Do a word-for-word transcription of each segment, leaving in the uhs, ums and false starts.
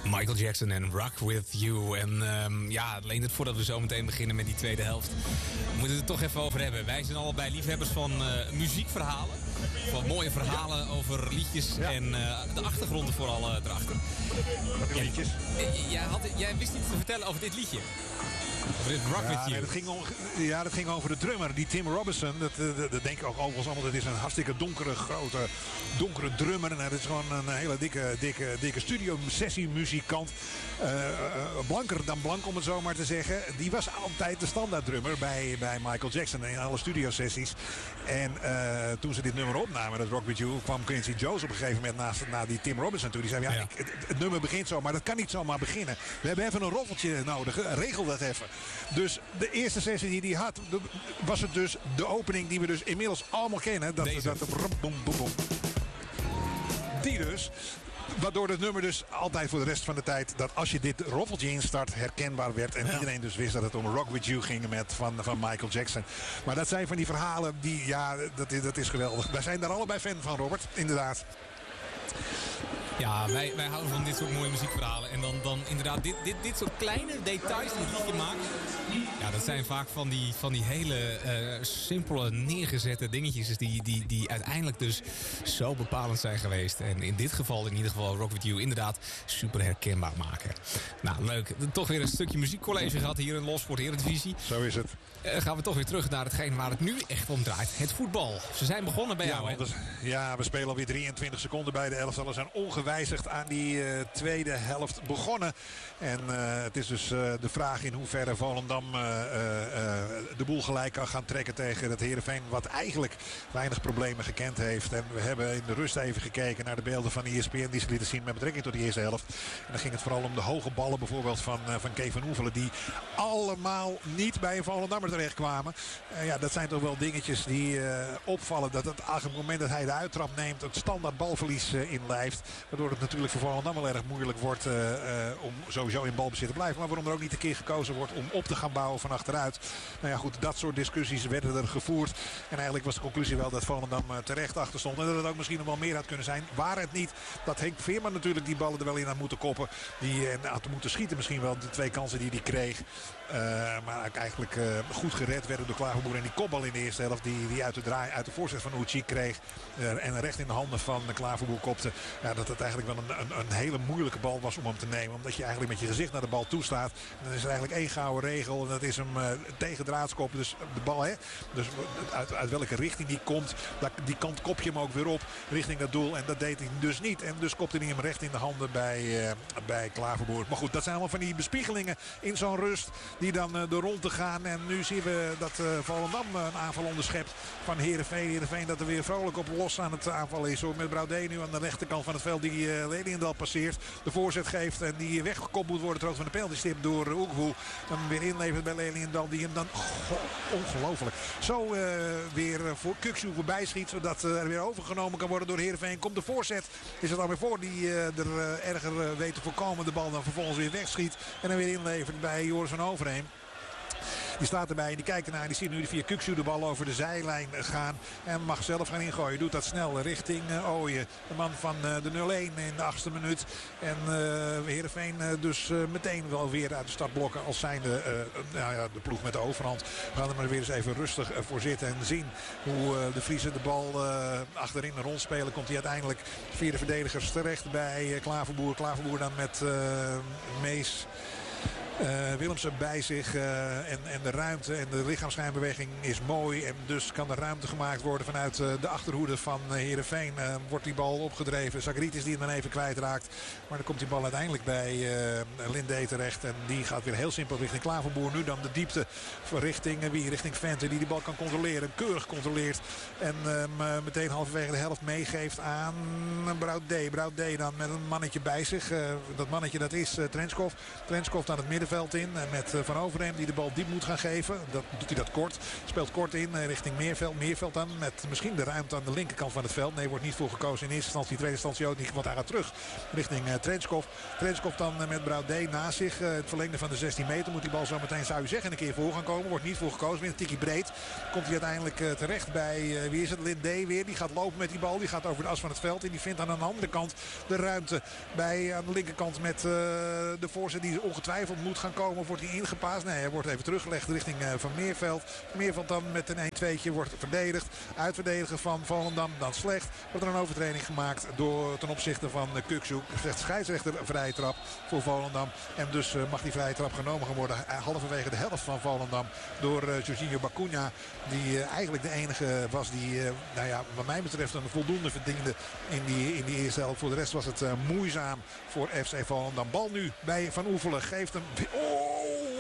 Michael Jackson en Rock With You. En um, ja, alleen het voordat we zo meteen beginnen met die tweede helft, we moeten het er toch even over hebben. Wij zijn allebei liefhebbers van uh, muziekverhalen. Van mooie verhalen over liedjes ja. en uh, de achtergronden vooral uh, erachter. Welke liedjes? En, jij, had, jij wist iets te vertellen over dit liedje. Over dit Rock ja, With You. Nee, dat, ging om, ja, dat ging over de drummer, die Tim Robinson. Dat, dat, dat denk ik ook overigens allemaal. Dat is een hartstikke donkere, grote, donkere drummer. En dat is gewoon een hele dikke, dikke, dikke studio-sessie-muzikant. Uh, uh, blanker dan blank, om het zo maar te zeggen. Die was altijd de standaard drummer bij, bij Michael Jackson in alle studiosessies. En uh, toen ze dit nummer opnamen, dat Rock With You, kwam Quincy Jones op een gegeven moment naast, naar die Tim Robinson toe. Die zei, ja, ja. Ik, het, het nummer begint zo, maar dat kan niet zomaar beginnen. We hebben even een roffeltje nodig. Regel dat even. Dus de eerste sessie die hij had, was het dus de opening die we dus inmiddels allemaal kennen. Dat, Deze. dat, dat boom, boom, boom. Die dus. Waardoor het nummer dus altijd voor de rest van de tijd, dat als je dit roffeltje instart, herkenbaar werd. En ja. iedereen dus wist dat het om Rock With You ging met, van, van Michael Jackson. Maar dat zijn van die verhalen die, ja, dat is, dat is geweldig. Wij zijn daar allebei fan van, Robert. Inderdaad. Ja, wij, wij houden van dit soort mooie muziekverhalen. En dan, dan inderdaad, dit, dit, dit soort kleine details die het liedje maakt. Ja, dat zijn vaak van die, van die hele uh, simpele, neergezette dingetjes die, die, die uiteindelijk dus zo bepalend zijn geweest. En in dit geval, in ieder geval, Rock With You inderdaad super herkenbaar maken. Nou, leuk. Toch weer een stukje muziekcollege gehad hier in Los voor de Eredivisie. Zo is het. Uh, gaan we toch weer terug naar hetgeen waar het nu echt om draait. Het voetbal. Ze zijn begonnen bij ja, jou, hè? Dus, ja, we spelen alweer drieëntwintig seconden bij de elftallen. Zijn ongewijzigd aan die uh, tweede helft begonnen. En uh, het is dus uh, de vraag in hoeverre Volendam uh, uh, de boel gelijk kan gaan trekken tegen het Heerenveen. Wat eigenlijk weinig problemen gekend heeft. En we hebben in de rust even gekeken naar de beelden van E S P N die ze lieten zien met betrekking tot die eerste helft. En dan ging het vooral om de hoge ballen bijvoorbeeld van, uh, van Kevin Oevelen. Die allemaal niet bij een Volendammer terecht kwamen. Uh, ja, dat zijn toch wel dingetjes die uh, opvallen. Dat het, op het moment dat hij de uittrap neemt, het standaard balverlies uh, inlijft. Waardoor het natuurlijk voor Volendam wel erg moeilijk wordt uh, uh, om sowieso in balbezit te blijven. Maar waarom er ook niet een keer gekozen wordt om op te gaan bouwen van achteruit. Nou ja goed, dat soort discussies werden er gevoerd. En eigenlijk was de conclusie wel dat Volendam uh, terecht achter stond. En dat het ook misschien nog wel meer had kunnen zijn. Waar het niet, dat Henk Veerman natuurlijk die ballen er wel in had moeten koppen. Die uh, had moeten schieten misschien wel, de twee kansen die hij kreeg. Uh, maar eigenlijk uh, goed gered werden door Klaverboer. En die kopbal in de eerste helft die, die uit de draai, uit de voorzet van Uchi kreeg. Uh, en recht in de handen van Klaverboer kopte. Ja, dat het eigenlijk wel een, een, een hele moeilijke bal was om hem te nemen. Omdat je eigenlijk met je gezicht naar de bal toestaat. En dan is er eigenlijk één gouden regel. En dat is hem uh, tegen draadskop. Dus de bal, hè. Dus uit, uit welke richting die komt. Dat, die kant kop je hem ook weer op. Richting dat doel. En dat deed hij dus niet. En dus kopte hij hem recht in de handen bij, uh, bij Klaverboer. Maar goed, dat zijn allemaal van die bespiegelingen in zo'n rust. Die dan uh, de rond gaan. En nu zien we dat uh, Volendam uh, een aanval onderschept van Heerenveen. Heerenveen dat er weer vrolijk op los aan het aanvallen is. Hoor. Met Broudet nu aan de rechterkant van het veld die uh, Leliendal passeert. De voorzet geeft en die weggekopt moet worden. Terug van de penaltystip door uh, Oekwoe. Dan weer inlevert bij Leliendal. Die hem dan oh, ongelooflijk zo uh, weer voor Kuksu voorbij schiet. Zodat uh, er weer overgenomen kan worden door Heerenveen. Komt de voorzet. Is het dan weer voor die uh, er uh, erger uh, weet te voorkomen. De bal dan vervolgens weer wegschiet. En dan weer inlevert bij Joris van Overheem. Die staat erbij en die kijkt ernaar. Die ziet nu via Kuksu de bal over de zijlijn gaan. En mag zelf gaan ingooien. Doet dat snel richting uh, Ooyen. De man van uh, de nul-een in de achtste minuut. En uh, Heerenveen uh, dus uh, meteen wel weer uit de startblokken. Als zijnde uh, nou ja, de ploeg met de overhand. We gaan er maar weer eens even rustig uh, voor zitten. En zien hoe uh, de Vriezen de bal uh, achterin rondspelen. Komt hij uiteindelijk via de verdedigers terecht bij uh, Klaverboer. Klaverboer dan met uh, Mees. Uh, Willemsen bij zich uh, en, en de ruimte en de lichaamsschijnbeweging is mooi. En dus kan er ruimte gemaakt worden vanuit uh, de achterhoede van uh, Heerenveen. Uh, wordt die bal opgedreven. Zagritis die hem dan even kwijtraakt. Maar dan komt die bal uiteindelijk bij uh, Lindé terecht. En die gaat weer heel simpel richting Klaverboer. Nu dan de diepte richting uh, wie? Richting Vente die die bal kan controleren. Keurig controleert. En uh, meteen halverwege de helft meegeeft aan Broudet. Broudet dan met een mannetje bij zich. Uh, dat mannetje dat is uh, Trenskov. Trenskov aan het middenveld. middenveld in. Met Van Overheem die de bal diep moet gaan geven. Dat doet hij dat kort. Speelt kort in richting Meerveld. Meerveld dan met misschien de ruimte aan de linkerkant van het veld. Nee, wordt niet voor gekozen in eerste instantie. Tweede instantie ook niet. Want hij gaat terug richting uh, Trenskov. Trenskov dan uh, met Brouwdé naast zich. Uh, het verlengde van de zestien meter. Moet die bal zo meteen, zou u zeggen, een keer voor gaan komen. Wordt niet voor gekozen. Met een tikkie breed. Komt hij uiteindelijk uh, terecht bij, uh, wie is het? Lindé weer. Die gaat lopen met die bal. Die gaat over de as van het veld. En die vindt aan de andere kant de ruimte. Bij uh, aan de linkerkant met uh, de voorzet die ongetwijfeld moet gaan komen. Wordt hij ingepaasd? Nee, hij wordt even teruggelegd richting uh, Van Meerveld. Van Meerveld dan met een een tweetje wordt verdedigd. Uitverdedigen van Volendam dan slecht. Wordt er een overtreding gemaakt door, ten opzichte van uh, Kukçu. Zegt scheidsrechter vrije trap voor Volendam. En dus uh, mag die vrije trap genomen gaan worden. Uh, halverwege de helft van Volendam. Door uh, Jorginho Bacuna. Die uh, eigenlijk de enige was die, uh, nou ja, wat mij betreft een voldoende verdiende in die, in die eerste helft. Voor de rest was het uh, moeizaam voor F C Volendam. Bal nu bij Van Oefelen. Geeft hem... Oh!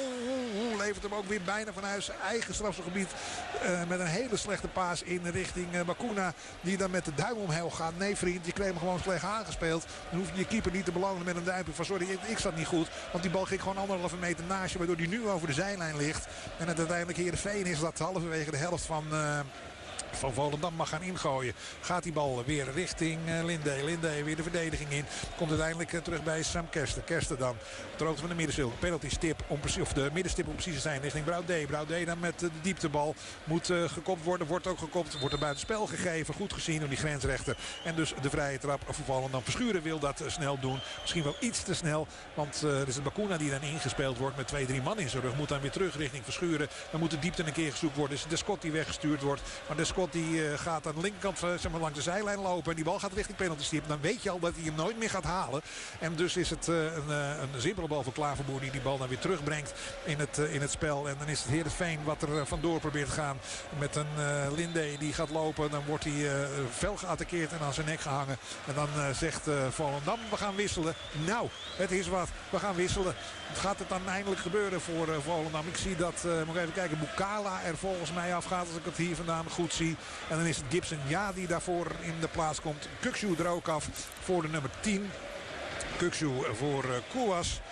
Levert hem ook weer bijna vanuit zijn eigen strafschopgebied. Uh, met een hele slechte paas in richting uh, Bacuna. Die dan met de duim omhoog gaat. Nee vriend, je kreeg hem gewoon slecht aangespeeld. Dan hoef je je keeper niet te belonen met een duimpje van sorry, ik, ik zat niet goed. Want die bal ging gewoon anderhalve meter naast je. Waardoor die nu over de zijlijn ligt. En het uiteindelijk Heerenveen is dat halverwege de helft van... Uh, Van Volendam mag gaan ingooien. Gaat die bal weer richting uh, Lindé. Lindé weer de verdediging in. Komt uiteindelijk uh, terug bij Sam Kersten. Kersten dan. Ter hoogte van de middenstip. Penalty stip. Om precies, of de middenstip om precies te zijn. Richting Brouwdé. Brouwdé dan met uh, de dieptebal. Moet uh, gekopt worden. Wordt ook gekopt. Wordt er buiten spel gegeven. Goed gezien door die grensrechter. En dus de vrije trap voor Volendam. Verschuren wil dat uh, snel doen. Misschien wel iets te snel. Want uh, er is een Bacuna die dan ingespeeld wordt. Met twee, drie man in zijn rug. Moet dan weer terug richting Verschuren. Dan moet de diepte een keer gezoekt worden. Dus de Scott die weggestuurd wordt. Maar de Scott die uh, gaat aan de linkerkant uh, zeg maar, langs de zijlijn lopen. En die bal gaat richting penalty stip. Dan weet je al dat hij hem nooit meer gaat halen. En dus is het uh, een, uh, een simpele bal voor Klaverboer. Die die bal dan weer terugbrengt in het, uh, in het spel. En dan is het Heerenveen wat er uh, vandoor probeert te gaan. Met een uh, Lindé die gaat lopen. Dan wordt hij uh, fel geattaqueerd en aan zijn nek gehangen. En dan uh, zegt uh, Volendam, we gaan wisselen. Nou, het is wat. We gaan wisselen. Gaat het dan eindelijk gebeuren voor uh, Volendam? Ik zie dat, uh, moet even kijken, Bukala er volgens mij afgaat als ik het hier vandaan goed zie. En dan is het Gibson ja die daarvoor in de plaats komt. Kukçu er ook af voor de nummer tien. Kukçu voor uh, Kouas.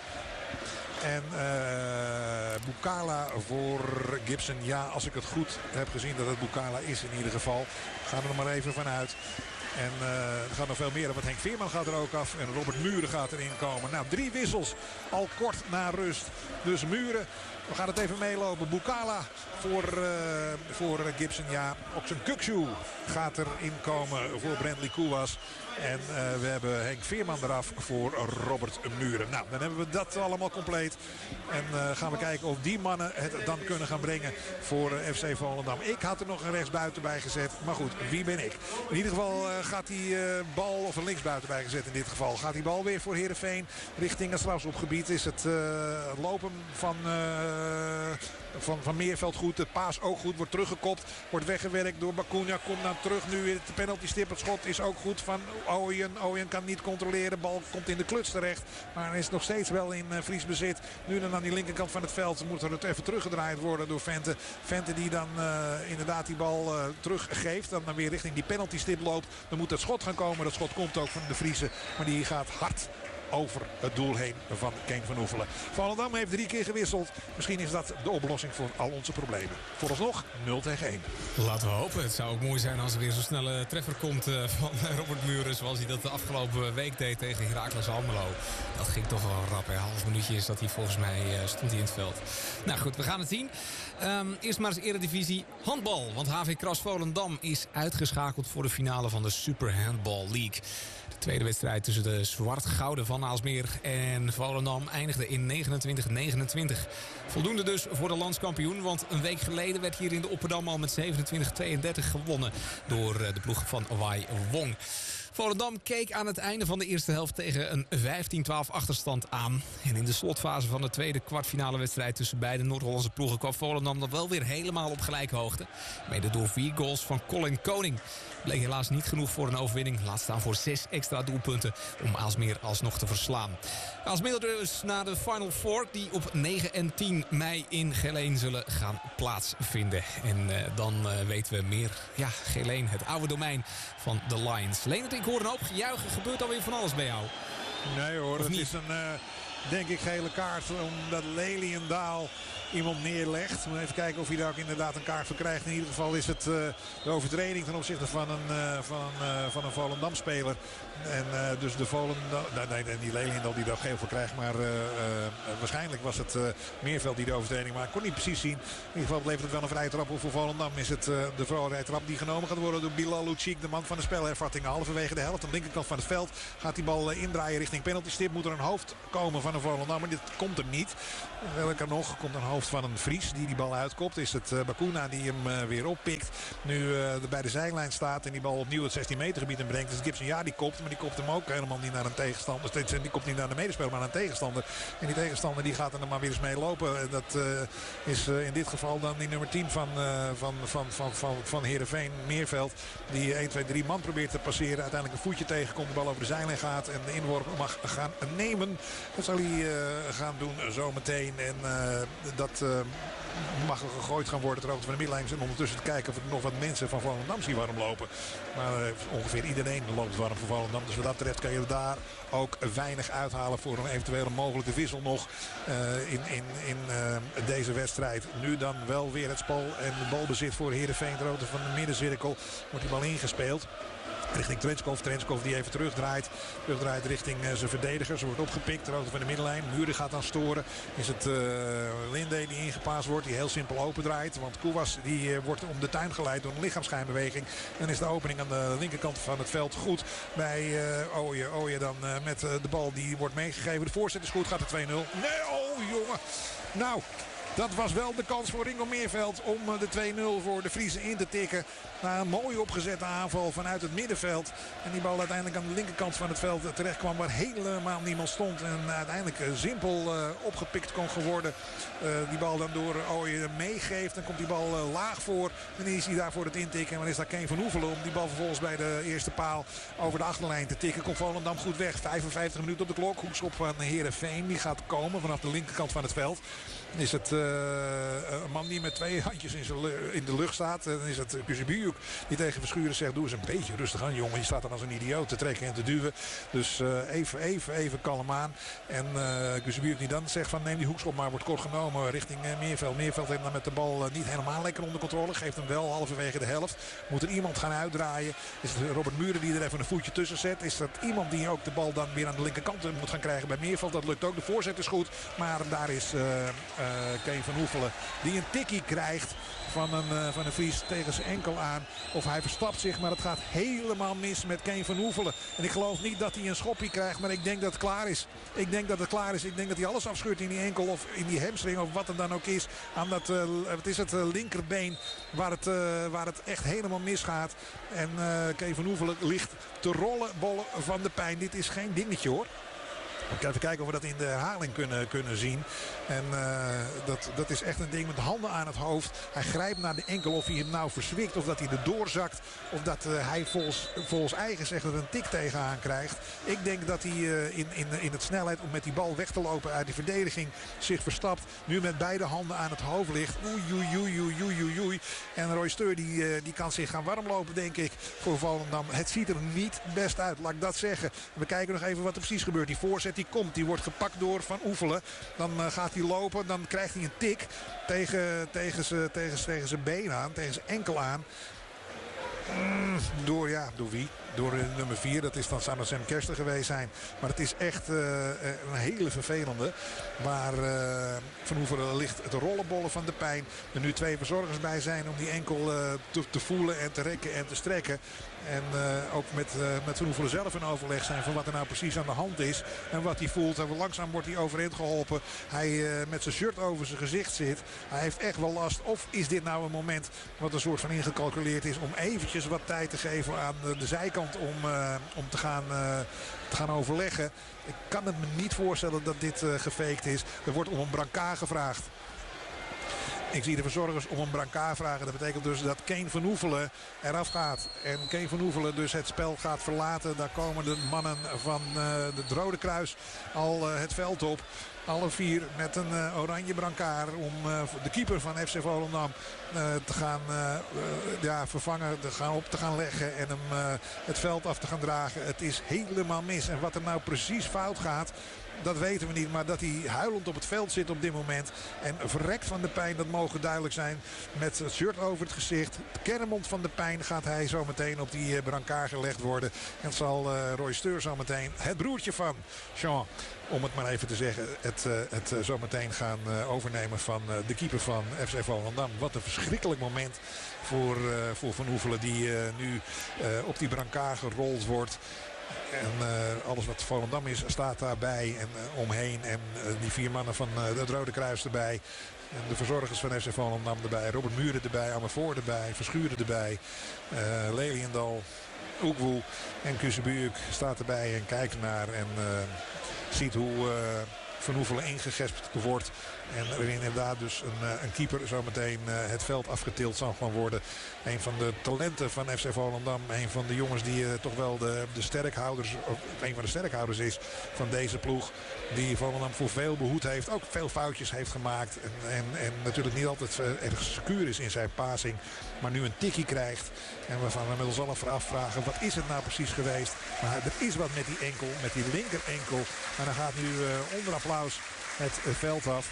En uh, Bukala voor Gibson. Ja, als ik het goed heb gezien dat het Bukala is in ieder geval. Gaan we er maar even vanuit. En uh, er gaat nog veel meer. Want Henk Veerman gaat er ook af. En Robert Muren gaat erin komen. Nou, drie wissels. Al kort na rust. Dus Muren. We gaan het even meelopen. Bukala voor, uh, voor Gibson. Ja, ook zijn Kukçu gaat erin komen voor Brentley Kouas. En uh, we hebben Henk Veerman eraf voor Robert Muren. Nou, dan hebben we dat allemaal compleet. En uh, gaan we kijken of die mannen het dan kunnen gaan brengen voor uh, F C Volendam. Ik had er nog een rechtsbuiten bij gezet. Maar goed, wie ben ik? In ieder geval uh, gaat die uh, bal, of een linksbuiten bij gezet in dit geval. Gaat die bal weer voor Heerenveen richting het strafschopgebied. Is het uh, lopen van... Uh, Van, van Meerveld goed, de paas ook goed, wordt teruggekopt, wordt weggewerkt door Bacuna, komt dan terug nu weer de penalty stip, het schot is ook goed van Ooyen, Ooyen kan niet controleren, bal komt in de kluts terecht, maar is nog steeds wel in uh, Fries bezit. Nu dan aan die linkerkant van het veld moet er het even teruggedraaid worden door Vente. Vente die dan uh, inderdaad die bal uh, teruggeeft, dan, dan weer richting die penalty stip loopt, dan moet dat schot gaan komen, dat schot komt ook van de Friese, maar die gaat hard over het doel heen van Keen van Oefelen. Volendam heeft drie keer gewisseld. Misschien is dat de oplossing voor al onze problemen. Vooralsnog nul tegen één. Laten we hopen. Het zou ook mooi zijn als er weer zo'n snelle treffer komt van Robert Muren. Zoals hij dat de afgelopen week deed tegen Heracles Almelo. Dat ging toch wel rap. Een half minuutje is dat hij volgens mij uh, stond hij in het veld. Nou goed, we gaan het zien. Um, eerst maar eens Eredivisie handbal. Want H V Kras Volendam is uitgeschakeld voor de finale van de Super Handball League. De tweede wedstrijd tussen de zwart-gouden van Aalsmeer en Volendam eindigde in negenentwintig negenentwintig. Voldoende dus voor de landskampioen, want een week geleden werd hier in de Opperdam al met zevenentwintig tweeëndertig gewonnen door de ploeg van Wai Wong. Volendam keek aan het einde van de eerste helft tegen een vijftien twaalf achterstand aan. En in de slotfase van de tweede kwartfinale wedstrijd tussen beide Noord-Hollandse ploegen kwam Volendam dan wel weer helemaal op gelijke hoogte. Mede door vier goals van Colin Koning. Bleek helaas niet genoeg voor een overwinning. Laat staan voor zes extra doelpunten om Aalsmeer alsnog te verslaan. Aalsmeer dus naar de Final Four die op negen en tien mei in Geleen zullen gaan plaatsvinden. En uh, dan uh, weten we meer. Ja, Geleen, het oude domein van de Lions. Leendert, ik hoor een hoop gejuichen. Gebeurt alweer van alles bij jou? Nee hoor, of het niet? is een... Uh... denk ik, gele kaart. Omdat Leliendaal iemand neerlegt. Maar even kijken of hij daar ook inderdaad een kaart voor krijgt. In ieder geval is het uh, de overtreding ten opzichte van een, uh, van, uh, van een Volendam-speler. En uh, dus de Volendam... Nee, nee, niet Leliendaal die daar geel voor krijgt. Maar uh, uh, waarschijnlijk was het uh, Meerveld die de overtreding maakt. Ik kon niet precies zien. In ieder geval levert het wel een vrije trap. Voor Volendam is het uh, de vrije trap die genomen gaat worden door Bilal Lucic, de man van de spelhervattingen. Halverwege de helft, aan de linkerkant van het veld, gaat die bal uh, indraaien richting penaltystip. Moet er een hoofd komen van een Volendam, maar dit komt er niet. Welke nog? Komt een hoofd van een Fries die die bal uitkopt. Is het uh, Bakuna die hem uh, weer oppikt. Nu uh, bij de zijlijn staat en die bal opnieuw het zestien meter gebied inbrengt. Dus Gibson, ja, die kopt, maar die kopt hem ook helemaal niet naar een tegenstander. Die kopt niet naar de medespeler, maar naar een tegenstander. En die tegenstander die gaat er dan maar weer eens mee lopen. Dat uh, is uh, in dit geval dan die nummer tien van, uh, van, van, van, van, van Heerenveen, Meerveld. Die één, twee, drie man probeert te passeren. Uiteindelijk een voetje tegenkomt, de bal over de zijlijn gaat en de inworp mag gaan nemen. Dat zal hij uh, gaan doen zometeen. En uh, dat uh, mag er gegooid gaan worden ter hoogte van de middenlijn. En ondertussen te kijken of er nog wat mensen van Volendam zien warm lopen. Maar uh, ongeveer iedereen loopt warm voor Volendam. Dus wat dat betreft kan je daar ook weinig uithalen voor een eventuele mogelijke wissel nog uh, in, in, in uh, deze wedstrijd. Nu dan wel weer het spel en de balbezit voor Heerenveen ter hoogte van de middencirkel. Wordt die bal ingespeeld. Richting Trenskov. Trenskov die even terugdraait. Terugdraait richting uh, zijn verdediger. Ze wordt opgepikt. Ter hoogte van de middenlijn. Muren gaat dan storen. Is het uh, Linde die ingepaasd wordt. Die heel simpel opendraait. Want Kouwas die uh, wordt om de tuin geleid door een lichaamsschijnbeweging. Dan is de opening aan de linkerkant van het veld goed. Bij uh, Ooyen. Ooyen dan uh, met uh, de bal die wordt meegegeven. De voorzet is goed. Gaat het twee nul. Nee, oh jongen. Nou... Dat was wel de kans voor Ringo Meerveld om de twee nul voor de Friese in te tikken. Na een mooi opgezette aanval vanuit het middenveld. En die bal uiteindelijk aan de linkerkant van het veld terecht kwam waar helemaal niemand stond. En uiteindelijk simpel uh, opgepikt kon geworden. Uh, die bal dan door Ooyen meegeeft. Dan komt die bal uh, laag voor. En dan is hij daar voor het intikken. En dan is daar Keen van Oefelen om die bal vervolgens bij de eerste paal over de achterlijn te tikken. Komt Volendam goed weg. vijfenvijftig minuten op de klok. Hoekschop van Heerenveen. Die gaat komen vanaf de linkerkant van het veld. Dan is het uh, een man die met twee handjes in, zijn, in de lucht staat. Dan is het Kuzibiuk die tegen Verschuren zegt: doe eens een beetje rustig aan, jongen. Je staat dan als een idioot te trekken en te duwen. Dus uh, even, even, even kalm aan. En uh, Kuzibiuk die dan zegt van neem die hoekschop maar, wordt kort genomen richting uh, Meerveld. Meerveld heeft dan met de bal uh, niet helemaal lekker onder controle. Geeft hem wel halverwege de helft. Moet er iemand gaan uitdraaien. Is het Robert Muren die er even een voetje tussen zet. Is dat iemand die ook de bal dan weer aan de linkerkant moet gaan krijgen bij Meerveld. Dat lukt ook. De voorzet is goed. Maar daar is... Uh, Uh, Keen van Oefelen die een tikkie krijgt van een, uh, van een Fries tegen zijn enkel aan. Of hij verstapt zich, maar het gaat helemaal mis met Keen van Oefelen. En ik geloof niet dat hij een schoppie krijgt, maar ik denk dat het klaar is. Ik denk dat het klaar is. Ik denk dat hij alles afscheurt in die enkel of in die hamstring of wat het dan ook is. Aan dat, uh, wat is het, uh, linkerbeen waar het, uh, waar het echt helemaal misgaat. En uh, Keen van Oefelen ligt te rollen bollen van de pijn. Dit is geen dingetje hoor. Even kijken of we dat in de herhaling kunnen, kunnen zien. En uh, dat, dat is echt een ding met handen aan het hoofd. Hij grijpt naar de enkel of hij hem nou verzwikt. Of dat hij er doorzakt. Of dat uh, hij volgens, volgens eigen zegt dat een tik tegenaan krijgt. Ik denk dat hij uh, in, in, in het snelheid om met die bal weg te lopen uit die verdediging zich verstapt. Nu met beide handen aan het hoofd ligt. Oei, oei, oei, oei, oei, oei. En Roy Steur die, uh, die kan zich gaan warmlopen denk ik voor Volendam. Het ziet er niet best uit, laat ik dat zeggen. We kijken nog even wat er precies gebeurt. Die voorzet die komt. Die wordt gepakt door Van Oefelen. Dan uh, gaat hij lopen. Dan krijgt hij een tik tegen, tegen zijn tegen, tegen zijn been aan. Tegen zijn enkel aan. Mm, door, ja, door wie? Door uh, nummer vier. Dat is dan zou Sam Kersten geweest zijn. Maar het is echt uh, een hele vervelende. Waar uh, Van Oefelen ligt het rollenbollen van de pijn. Er nu twee verzorgers bij zijn om die enkel uh, te, te voelen en te rekken en te strekken. En uh, ook met, uh, met Van Oefelen zelf in overleg zijn van wat er nou precies aan de hand is. En wat hij voelt. En langzaam wordt hij overeind geholpen. Hij uh, met zijn shirt over zijn gezicht zit. Hij heeft echt wel last. Of is dit nou een moment wat een soort van ingecalculeerd is om eventjes wat tijd te geven aan de, de zijkant om, uh, om te, gaan, uh, te gaan overleggen. Ik kan het me niet voorstellen dat dit uh, gefaked is. Er wordt om een brancard gevraagd. Ik zie de verzorgers om een brancard vragen. Dat betekent dus dat Keen van Oefelen eraf gaat. En Keen van Oefelen dus het spel gaat verlaten. Daar komen de mannen van uh, het Rode Kruis al uh, het veld op. Alle vier met een uh, oranje brancard om uh, de keeper van F C Volendam uh, te gaan uh, uh, ja, vervangen, te gaan op te gaan leggen en hem uh, het veld af te gaan dragen. Het is helemaal mis. En wat er nou precies fout gaat, dat weten we niet. Maar dat hij huilend op het veld zit op dit moment. En verrekt van de pijn, dat mogen duidelijk zijn. Met het shirt over het gezicht. Kermond van de pijn gaat hij zo meteen op die brancard gelegd worden. En zal uh, Roy Steur zo meteen, het broertje van Jean, om het maar even te zeggen, het, uh, het uh, zo meteen gaan uh, overnemen van uh, de keeper van F C Volendam. Wat een verschrikkelijk moment voor, uh, voor Van Oefelen, die uh, nu uh, op die brancard gerold wordt. En uh, alles wat Volendam is staat daarbij en uh, omheen. En uh, die vier mannen van uh, het Rode Kruis erbij. En de verzorgers van F C Volendam erbij. Robert Muren erbij, Amervoort erbij, Verschuren erbij. Uh, Leliendal, Oekwoe en Kuzebuurk staat erbij en kijkt naar. En uh, ziet hoe uh, Van Oefelen ingegespt wordt. En er inderdaad dus een, een keeper zometeen uh, het veld afgetild zal gaan worden. Een van de talenten van F C Volendam. Een van de jongens die uh, toch wel de, de sterkhouders, of een van de sterkhouders is van deze ploeg. Die Volendam voor veel behoed heeft. Ook veel foutjes heeft gemaakt. En, en, en natuurlijk niet altijd uh, erg secuur is in zijn passing. Maar nu een tikkie krijgt. En waarvan we met ons allen afvragen, wat is het nou precies geweest? Maar er is wat met die enkel, met die linker enkel. En dan gaat nu uh, onder applaus het uh, veld af.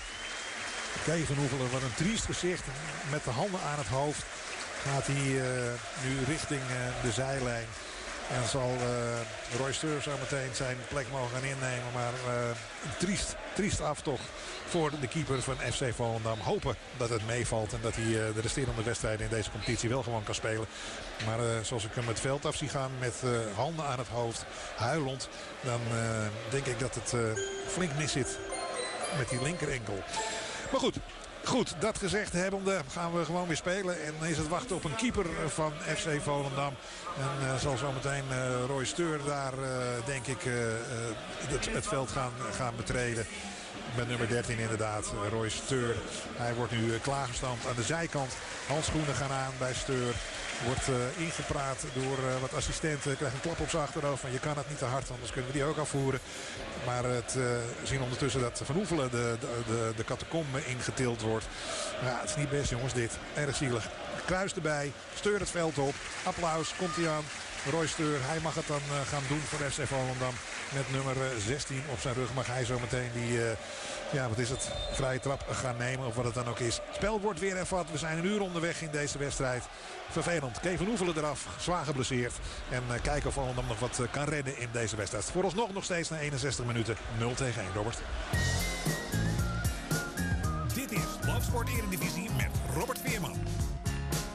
Kijk Van Oefelen, wat een triest gezicht. Met de handen aan het hoofd gaat hij uh, nu richting uh, de zijlijn. En zal uh, Roy Steur zo meteen zijn plek mogen gaan innemen. Maar uh, een triest, triest aftocht voor de keeper van F C Volendam. Hopen dat het meevalt en dat hij uh, de resterende wedstrijden in deze competitie wel gewoon kan spelen. Maar uh, zoals ik hem het veld af zie gaan met uh, handen aan het hoofd, huilend. Dan uh, denk ik dat het uh, flink mis zit met die linker enkel. Maar goed, goed, dat gezegd hebbende gaan we gewoon weer spelen. En dan is het wachten op een keeper van F C Volendam. En uh, zal zometeen uh, Roy Steur daar, uh, denk ik, uh, uh, het, het veld gaan, gaan betreden. Met nummer dertien inderdaad, Roy Steur. Hij wordt nu uh, klaargestand aan de zijkant. Handschoenen gaan aan bij Steur. Wordt uh, ingepraat door uh, wat assistenten. Krijgt een klap op zijn achterhoofd van je kan het niet te hard, anders kunnen we die ook afvoeren. Maar het uh, zien ondertussen dat Van Oefelen de, de, de, de catacombe ingetild wordt. Ja, het is niet best jongens dit. Erg zielig. Kruis erbij. Steur het veld op. Applaus. Komt hij aan. Roy Steur, hij mag het dan uh, gaan doen voor F C Volendam. Met nummer uh, zestien op zijn rug mag hij zo meteen die, uh, ja wat is het, vrije trap gaan nemen. Of wat het dan ook is. Het spel wordt weer hervat. We zijn een uur onderweg in deze wedstrijd. Vervelend. Kevin Van Oefelen eraf. Zwaar geblesseerd. En uh, kijken of Volendam nog wat uh, kan redden in deze wedstrijd. Vooralsnog nog steeds na eenenzestig minuten. nul tegen één, Robert. Dit is Love Sport Eredivisie met Robert Veerman.